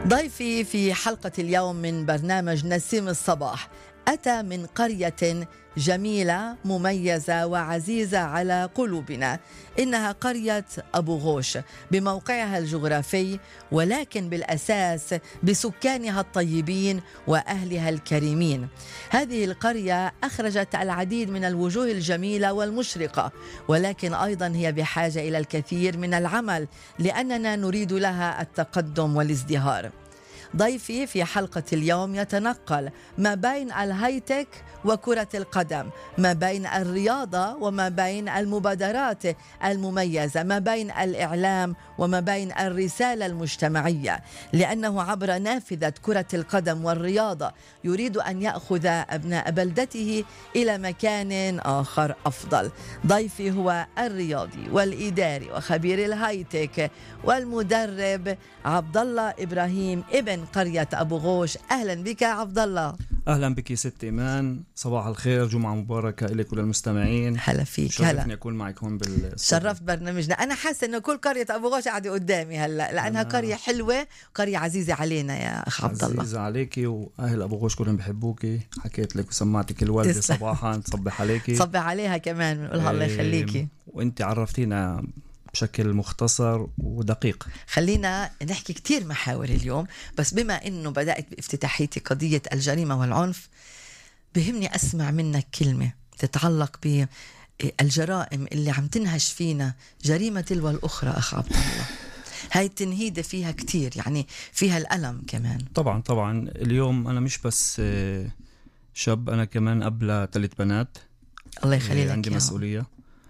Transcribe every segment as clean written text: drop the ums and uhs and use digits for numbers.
ضيفي في حلقة اليوم من برنامج نسيم الصباح أتى من قرية جميلة مميزة وعزيزة على قلوبنا. إنها قرية أبو غوش بموقعها الجغرافي، ولكن بالأساس بسكانها الطيبين وأهلها الكريمين. هذه القرية أخرجت العديد من الوجوه الجميلة والمشرقة، ولكن أيضا هي بحاجة إلى الكثير من العمل لأننا نريد لها التقدم والازدهار. ضيفي في حلقة اليوم يتنقل ما بين الهايتك وكرة القدم، ما بين الرياضة وما بين المبادرات المميزة، ما بين الإعلام وما بين الرسالة المجتمعية، لأنه عبر نافذة كرة القدم والرياضة يريد أن يأخذ أبناء بلدته إلى مكان آخر أفضل. ضيفي هو الرياضي والإداري وخبير الهايتك والمدرب عبد الله إبراهيم ابن قرية أبو غوش. أهلا بك عبد الله. أهلا بك ست إيمان، صباح الخير، جمعة مباركة لك وللمستمعين. هلا فيك. شرفني أكون معك هون شرفت برنامجنا. أنا حاسة إنه كل قرية أبو غوش قاعدة قدامي هلا، لأنها قرية حلوة، قرية عزيزة علينا يا أخ عبد الله. عزيزة عليكي، وأهل أبو غوش كلهم بحبوكي. حكيت لك وسمعتك الوالدة صباحا تصبح عليكي، صبح عليها كمان، نقولها الله يخليكي. وأنت عرفتينا بشكل مختصر ودقيق. خلينا نحكي كتير محاور اليوم، بس بما إنه بدأت بافتتاحيتي قضية الجريمة والعنف، بهمني أسمع منك كلمة تتعلق بالجرائم اللي عم تنهش فينا جريمة تلو الأخرى. أخ عبد الله، هاي التنهيدة فيها كتير، يعني فيها الألم كمان. طبعا اليوم أنا مش بس شاب، أنا كمان أب ل3 بنات. الله يخلي لك. عندي مسؤولية.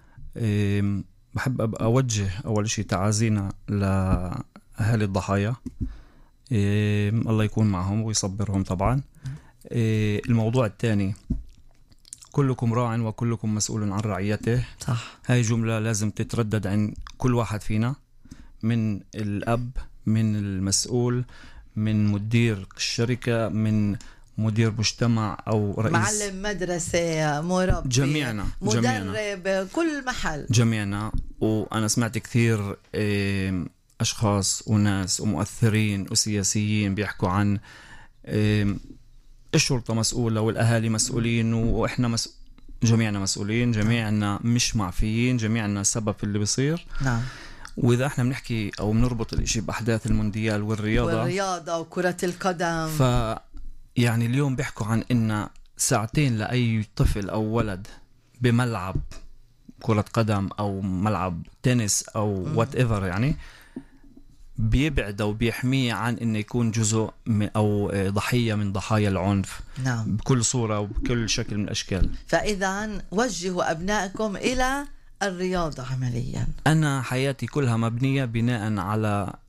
بحب أوجه أول شيء تعازينا لأهالي الضحايا، الله يكون معهم ويصبرهم طبعا. الموضوع الثاني، كلكم راع وكلكم مسؤول عن رعيته. صح. هاي جملة لازم تتردد عن كل واحد فينا، من الأب، من المسؤول، من مدير الشركة، من مدير مجتمع أو رئيس، معلم مدرسة، مربي، جميعنا مدرب، كل محل، جميعنا. وأنا سمعت كثير أشخاص وناس ومؤثرين وسياسيين بيحكوا عن الشرطة مسؤولة والأهالي مسؤولين، وإحنا جميعنا مسؤولين، جميعنا مش معفيين، جميعنا سبب في اللي بيصير. نعم. وإذا إحنا بنحكي أو بنربط الإشي بأحداث المونديال والرياضة وكرة القدم، يعني اليوم بيحكوا عن إن ساعتين لأي طفل أو ولد بملعب كرة قدم أو ملعب تنس أو whatever، يعني بيبعد أو بيحميه عن إنه يكون جزء أو ضحية من ضحايا العنف. نعم. بكل صورة وبكل شكل من الأشكال. فإذا وجهوا أبنائكم إلى الرياضة عمليا. أنا حياتي كلها مبنية بناء على